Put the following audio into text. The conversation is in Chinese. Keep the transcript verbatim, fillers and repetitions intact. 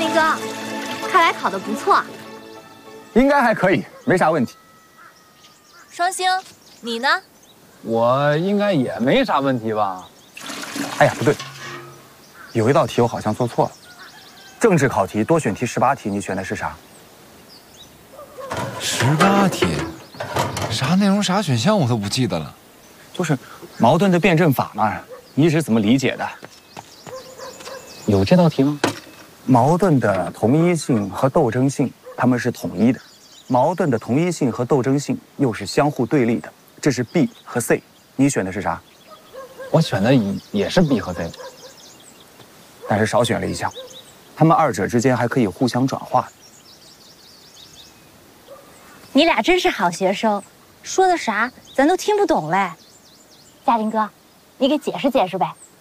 林哥，看来考得不错。 应该还可以，没啥问题。 双星，你呢？ 我应该也没啥问题吧？哎呀，不对，有一道题我好像做错了。政治考题多选题十八题，你选的是啥？ 十八题，啥内容啥选项我都不记得了。 就是矛盾的辩证法嘛，你是怎么理解的？有这道题吗？矛盾的同一性和斗争性，它们是统一的；矛盾的同一性和斗争性又是相互对立的。这是 B 和 C， 你选的是啥？我选的也是 B 和 C， 但是少选了一项，它们二者之间还可以互相转化。 你俩真是好学生，说的啥咱都听不懂嘞。嘉林哥，你给解释解释呗。